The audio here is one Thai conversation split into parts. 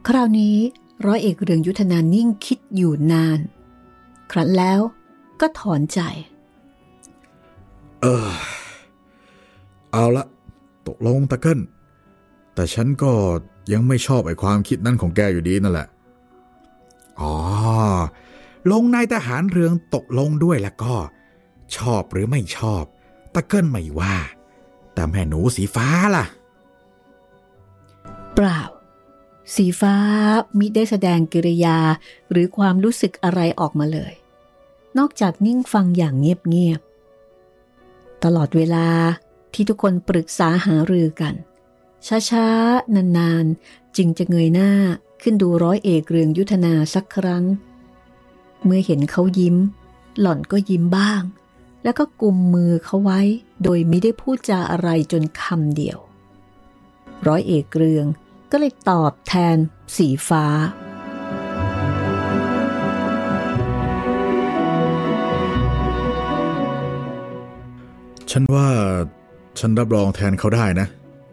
คราวนี้ร้อยเอกเรืองยุทธนานิ่งคิดอยู่นานครั้นแล้วก็ถอนใจเอาละตกลงตะเกิ้ลแต่ฉันก็ยังไม่ชอบไอ้ความคิดนั้นของแกอยู่ดีนั่นแหละลงนายทหารเรืองตกลงด้วยแล้วก็ชอบหรือไม่ชอบตะเกิ้ลไม่ว่าแต่แม่หนูสีฟ้าล่ะเปล่าสีฟ้ามิได้แสดงกิริยาหรือความรู้สึกอะไรออกมาเลยนอกจากนิ่งฟังอย่างเงียบๆตลอดเวลาที่ทุกคนปรึกษาหารือกันช้าๆนานๆจึงจะเงยหน้าขึ้นดูร้อยเอกเรืองยุทธนาสักครั้งเมื่อเห็นเขายิ้มหล่อนก็ยิ้มบ้างแล้วก็กุมมือเขาไว้โดยไม่ได้พูดจาอะไรจนคำเดียวร้อยเอกเรืองก็เลยตอบแทนสีฟ้าฉันว่าฉันรับรองแทนเขาได้นะ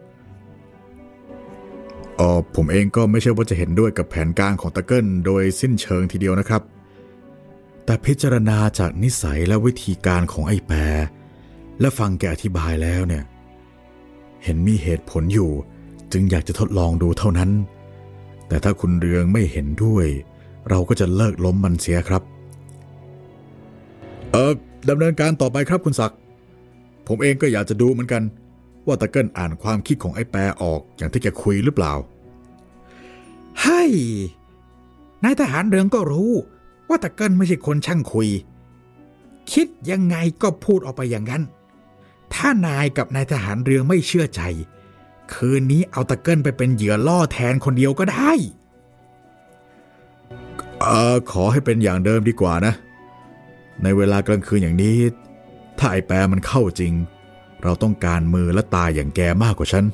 ผมเองก็ไม่ใช่ว่าจะเห็นด้วยกับแผนการของตะเกิ้ลโดยสิ้นเชิงทีเดียวนะครับแต่พิจารณาจากนิสัยและวิธีการของไอ้แปรและฟังแกอธิบายแล้วเนี่ยเห็นมีเหตุผลอยู่จึงอยากจะทดลองดูเท่านั้นแต่ถ้าคุณเรืองไม่เห็นด้วยเราก็จะเลิกล้มมันเสียครับดำเนินการต่อไปครับคุณศักดิ์ผมเองก็อยากจะดูเหมือนกันว่าตะเกิ้ลอ่านความคิดของไอ้แปรออกอย่างที่แกคุยหรือเปล่าให้นายทหารเรืองก็รู้ว่าตะเกิ้ลไม่ใช่คนช่างคุยคิดยังไงก็พูดออกไปอย่างนั้นถ้านายกับนายทหารเรืองไม่เชื่อใจคืนนี้เอาตะเกิ้ลไปเป็นเหยื่อล่อแทนคนเดียวก็ได้ขอให้เป็นอย่างเดิมดีกว่านะในเวลากลางคืนอย่างนี้ถ้าไอ้แปรมันเข้าจริงเราต้องการมือและตาอย่างแกมากกว่าฉัน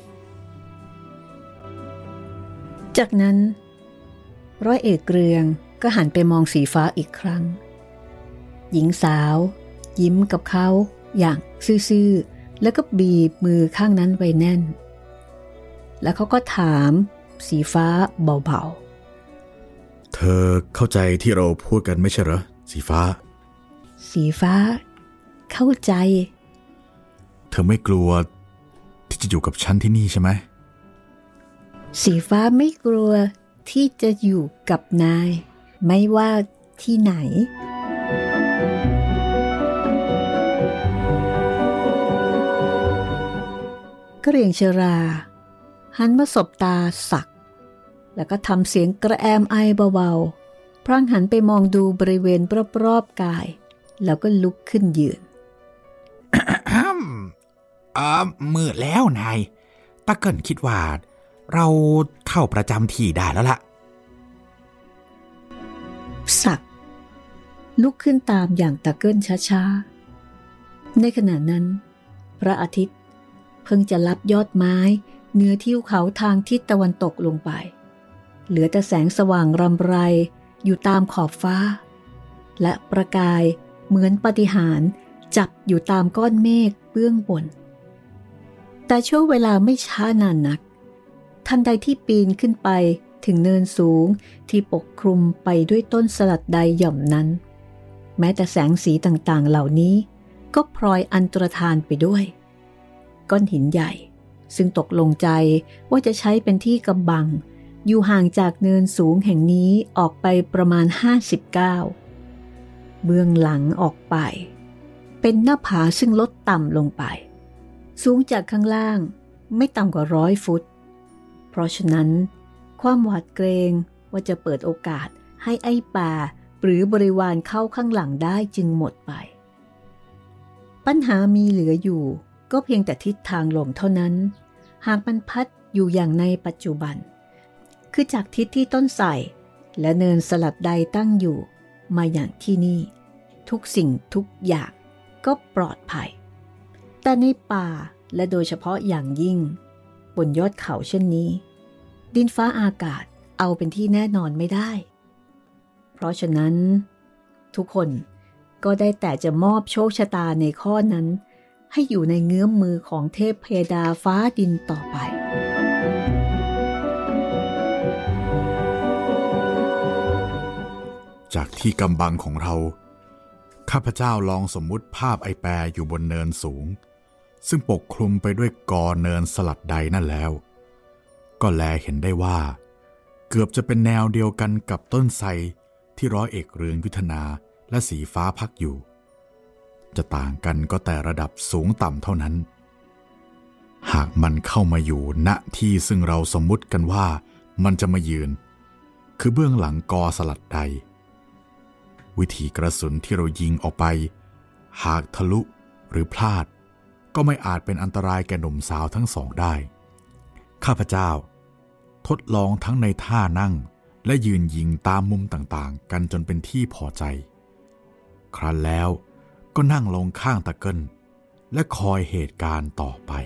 จากนั้นร้อยเอกเรืองก็หันไปมองสีฟ้าอีกครั้งหญิงสาวยิ้มกับเขาอย่างซื่อๆแล้วก็บีบมือข้างนั้นไว้แน่นแล้วเขาก็ถามสีฟ้าเบาๆเธอเข้าใจที่เราพูดกันไม่ใช่เหรอสีฟ้าสีฟ้าเข้าใจเธอไม่กลัวที่จะอยู่กับฉันที่นี่ใช่ไหมสีฟ้าไม่กลัวที่จะอยู่กับนายไม่ว่าที่ไหนกระเหรี่ยงชราหันมาสบตาศักดิ์แล้วก็ทำเสียงกระแอมไอเบาๆพลางหันไปมองดูบริเวณรอบๆกายแล้วก็ลุกขึ้นยืนมืดแล้วนายตะเกิ้ลคิดว่าเราเข้าประจำที่ได้แล้วล่ะศักดิ์ลุกขึ้นตามอย่างตะเกิ้ลช้าๆในขณะนั้นพระอาทิตย์เพิ่งจะลับยอดไม้เหนือทิวเขาทางทิศตะวันตกลงไปเหลือแต่แสงสว่างรำไรอยู่ตามขอบฟ้าและประกายเหมือนปาฏิหาริย์จับอยู่ตามก้อนเมฆเบื้องบนแต่ช่วงเวลาไม่ช้านานนักทันใดที่ปีนขึ้นไปถึงเนินสูงที่ปกคลุมไปด้วยต้นสลัดใดหย่อมนั้นแม้แต่แสงสีต่างๆเหล่านี้ก็พลอยอันตรธานไปด้วยก้อนหินใหญ่ซึ่งตกลงใจว่าจะใช้เป็นที่กำบังอยู่ห่างจากเนินสูงแห่งนี้ออกไปประมาณ50 ก้าวเบื้องหลังออกไปเป็นหน้าผาซึ่งลดต่ำลงไปสูงจากข้างล่างไม่ต่ำกว่า100 ฟุตเพราะฉะนั้นความหวาดเกรงว่าจะเปิดโอกาสให้ไอ้ป่าหรือบริวารเข้าข้างหลังได้จึงหมดไปปัญหามีเหลืออยู่ก็เพียงแต่ทิศทางลมเท่านั้นหากมันพัดอยู่อย่างในปัจจุบันคือจากทิศที่ต้นไทรและเนินสลัดใดตั้งอยู่มาอย่างที่นี่ทุกสิ่งทุกอย่างก็ปลอดภัยแต่ในป่าและโดยเฉพาะอย่างยิ่งบนยอดเขาเช่นนี้ดินฟ้าอากาศเอาเป็นที่แน่นอนไม่ได้เพราะฉะนั้นทุกคนก็ได้แต่จะมอบโชคชะตาในข้อนั้นให้อยู่ในเงื้อมมือของเทพเพดาฟ้าดินต่อไปจากที่กำบังของเราข้าพเจ้าลองสมมุติภาพไอแปรอยู่บนเนินสูงซึ่งปกคลุมไปด้วยกอเนินสลัดใดนั่นแล้วก็แลเห็นได้ว่าเกือบจะเป็นแนวเดียวกันกับต้นไทรที่ร้อยเอกเรืองยุทธนาและสีฟ้าพักอยู่จะต่างกันก็แต่ระดับสูงต่ำเท่านั้นหากมันเข้ามาอยู่ณที่ซึ่งเราสมมุติกันว่ามันจะมายืนคือเบื้องหลังกอสลัดใดวิถีกระสุนที่เรายิงออกไปหากทะลุหรือพลาดก็ไม่อาจเป็นอันตรายแก่หนุ่มสาวทั้งสองได้ข้าพเจ้าทดลองทั้งในท่านั่งและยืนยิงตามมุมต่างๆกันจนเป็นที่พอใจครั้นแล้วก็นั่งลงข้างตะเกิลและคอยเหตุการณ์ต่อไป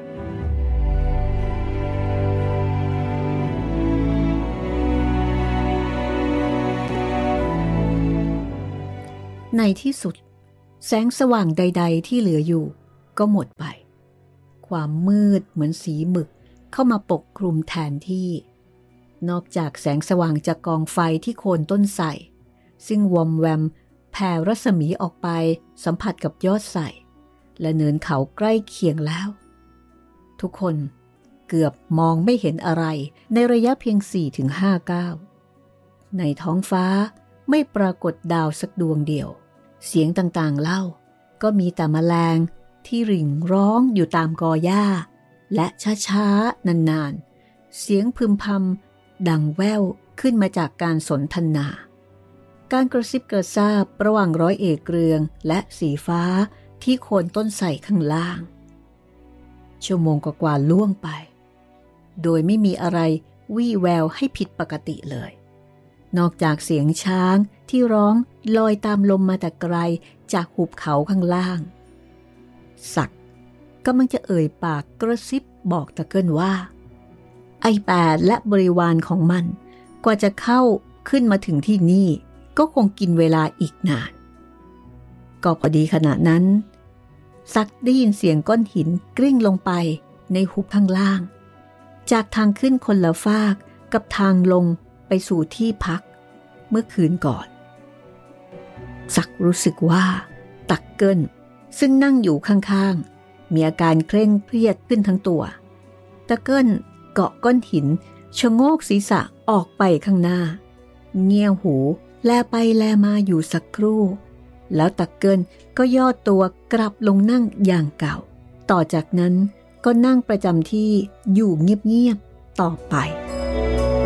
ในที่สุดแสงสว่างใดๆที่เหลืออยู่ก็หมดไปความมืดเหมือนสีหมึกเข้ามาปกคลุมแทนที่นอกจากแสงสว่างจากกองไฟที่โคนต้นไทรซึ่งวอมแวมแผ่รัศมีออกไปสัมผัสกับยอดไทรและเนินเขาใกล้เคียงแล้วทุกคนเกือบมองไม่เห็นอะไรในระยะเพียง 4-5 ก้าวในท้องฟ้าไม่ปรากฏดาวสักดวงเดียวเสียงต่างๆเล่าก็มีแต่แมลงที่ริ่งร้องอยู่ตามกอหญ้าและช้าๆนานๆเสียงพึมพำดังแว่วขึ้นมาจากการสนทนาการกระซิบกระซาบระหว่างร้อยเอกเรืองและสีฟ้าที่โคนต้นไทรข้างล่างชั่วโมงกว่าๆล่วงไปโดยไม่มีอะไรวี่แววให้ผิดปกติเลยนอกจากเสียงช้างที่ร้องลอยตามลมมาแต่ไกลจากหุบเขาข้างล่างศักดิ์กำลังจะเอ่ยปากกระซิบบอกตะเกิลว่าไอ้แปดและบริวารของมันกว่าจะเข้าขึ้นมาถึงที่นี่ก็คงกินเวลาอีกนานก็พอดีขณะนั้นศักดิ์ได้ยินเสียงก้อนหินกลิ้งลงไปในหุบข้างล่างจากทางขึ้นคนละฟากกับทางลงไปสู่ที่พักเมื่อคืนก่อนศักดิ์รู้สึกว่าตักเกิลซึ่งนั่งอยู่ข้างๆมีอาการเคร่งเครียดขึ้นทั้งตัวตะเกิลเกาะก้อนหินชะโงกศีรษะออกไปข้างหน้าเงี่ยหูแลไปแลมาอยู่สักครู่แล้วตะเกิลก็ย่อตัวกลับลงนั่งอย่างเก่าต่อจากนั้นก็นั่งประจำที่อยู่เงียบๆต่อไป